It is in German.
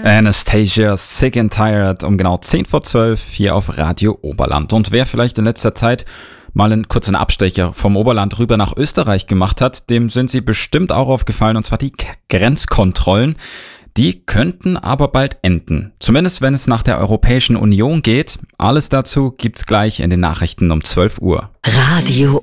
Anastasia, Sick and Tired, um genau 10 vor 12 hier auf Radio Oberland. Und wer vielleicht in letzter Zeit mal einen kurzen Abstecher vom Oberland rüber nach Österreich gemacht hat, dem sind sie bestimmt auch aufgefallen, und zwar die Grenzkontrollen. Die könnten aber bald enden. Zumindest wenn es nach der Europäischen Union geht. Alles dazu gibt's gleich in den Nachrichten um 12 Uhr. Radio